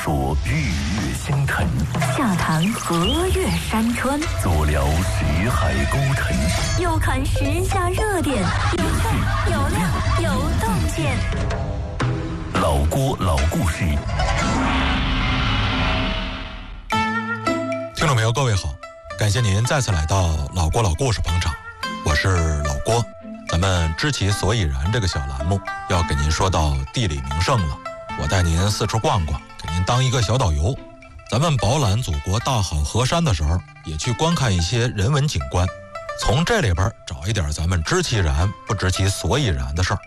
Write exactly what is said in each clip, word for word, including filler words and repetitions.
说日月星辰， 下谈河岳山川， 左聊识海沟沉， 右看时下热点，有趣有料有洞见。 老郭老故事。 听众朋友，各位好，感谢您再次来到老郭老故事捧场，我是老郭。咱们知其所以然这个小栏目要给您说到地理名胜了，我带您四处逛逛，给您当一个小导游。咱们饱览祖国大好河山的时候，也去观看一些人文景观，从这里边找一点咱们知其然不知其所以然的事儿。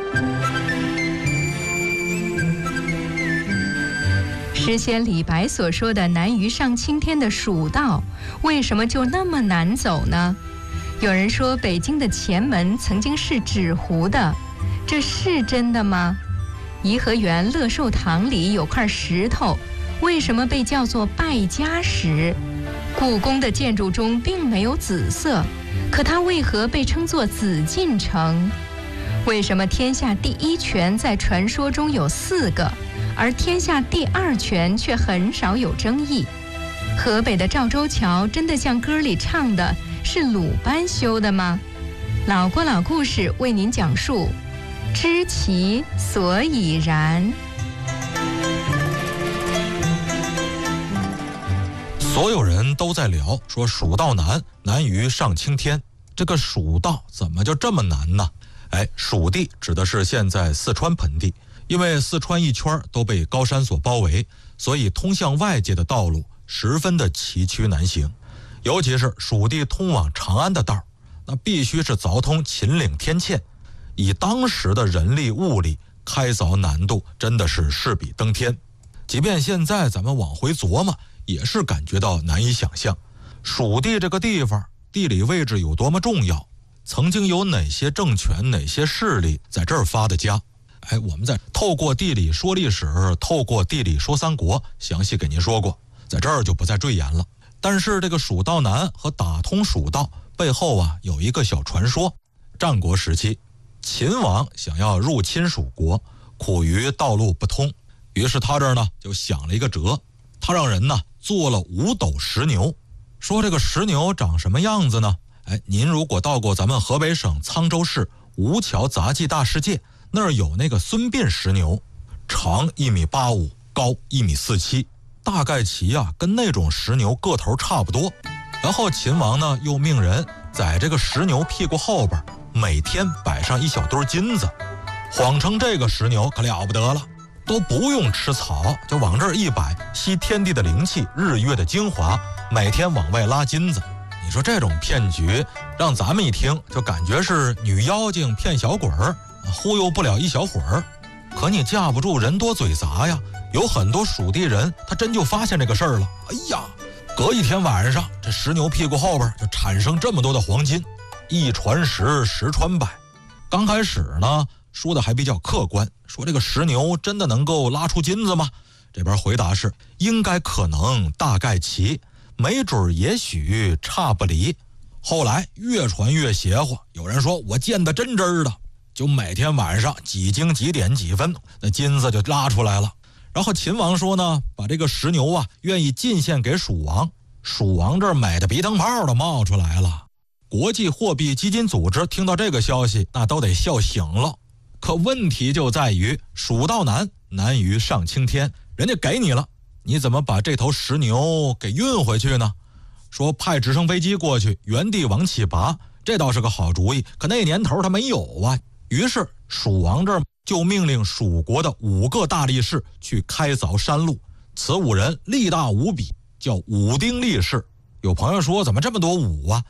诗仙李白所说的难于上青天的蜀道，为什么就那么难走呢？有人说北京的前门曾经是纸糊的，这是真的吗？颐和园乐寿堂里有块石头，为什么被叫做败家石？故宫的建筑中并没有紫色，可它为何被称作紫禁城？为什么天下第一泉在传说中有四个，而天下第二泉却很少有争议？河北的赵州桥真的像歌里唱的是鲁班修的吗？老郭老故事为您讲述知其所以然。 所有人都在聊说蜀道难，难于上青天。这个蜀道怎么就这么难呢？哎，蜀地指的是现在四川盆地，因为四川一圈都被高山所包围，所以通向外界的道路十分的崎岖难行。尤其是蜀地通往长安的道，那必须是凿通秦岭天堑，以当时的人力物力，开凿难度真的是势比登天。即便现在咱们往回琢磨，也是感觉到难以想象，蜀地这个地方地理位置有多么重要，曾经有哪些政权哪些势力在这儿发的家。哎，我们在透过地理说历史，透过地理说三国，详细给您说过，在这儿就不再赘言了。但是这个蜀道难和打通蜀道背后啊，有一个小传说。战国时期，秦王想要入侵蜀国，苦于道路不通，于是他这儿呢就想了一个辙，他让人呢做了五斗石牛，说这个石牛长什么样子呢？哎，您如果到过咱们河北省沧州市吴桥杂技大世界，那儿有那个孙膑石牛，长一米八五，高一米四七，大概其啊跟那种石牛个头差不多。然后秦王呢又命人在这个石牛屁股后边每天摆上一小堆金子，谎称这个石牛可了不得了，都不用吃草，就往这儿一摆，吸天地的灵气，日月的精华，每天往外拉金子。你说这种骗局让咱们一听就感觉是女妖精骗小鬼儿，忽悠不了一小会儿。可你架不住人多嘴杂呀，有很多蜀地人他真就发现这个事儿了。哎呀，隔一天晚上这石牛屁股后边就产生这么多的黄金，一传十，十传百。刚开始呢说的还比较客观，说这个石牛真的能够拉出金子吗？这边回答是应该可能大概其，没准也许差不离。后来越传越邪乎，有人说我见得真真的，就每天晚上几经几点几分，那金子就拉出来了。然后秦王说呢，把这个石牛啊愿意进献给蜀王，蜀王这儿美的鼻灯泡都冒出来了。国际货币基金组织听到这个消息，那都得笑醒了。可问题就在于蜀道难，难于上青天，人家给你了，你怎么把这头石牛给运回去呢？说派直升飞机过去原地往起拔，这倒是个好主意，可那年头他没有啊。于是蜀王这儿就命令蜀国的五个大力士去开凿山路，此五人力大无比，叫五丁力士。有朋友说怎么这么多五啊？